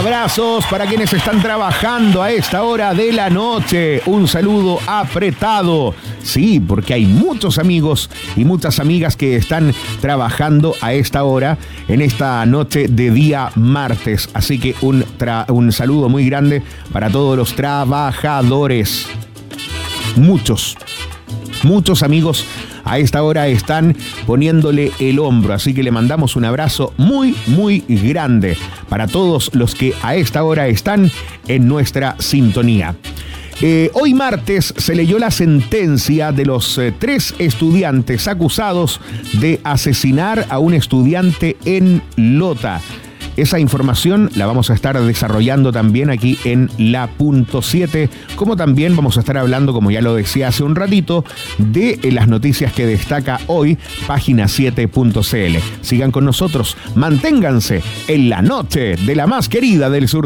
Abrazos para quienes están trabajando a esta hora de la noche. Un saludo apretado. Sí, porque hay muchos amigos y muchas amigas que están trabajando a esta hora en esta noche de día martes. Así que un saludo muy grande para todos los trabajadores. Muchos amigos a esta hora están poniéndole el hombro, así que le mandamos un abrazo muy, muy grande para todos los que a esta hora están en nuestra sintonía. Hoy martes se leyó la sentencia de los 3 estudiantes acusados de asesinar a un estudiante en Lota. Esa información la vamos a estar desarrollando también aquí en La Punto 7, como también vamos a estar hablando, como ya lo decía hace un ratito, de las noticias que destaca hoy Página7.cl. Sigan con nosotros, manténganse en la noche de la más querida del sur.